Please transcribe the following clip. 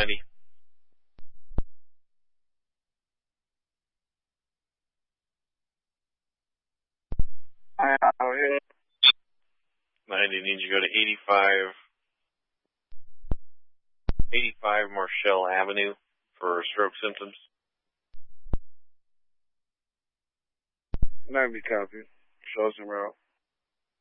90. Out here. 90 needs you to go to 85 Marshall Avenue for stroke symptoms. 90 copy. Shows en route.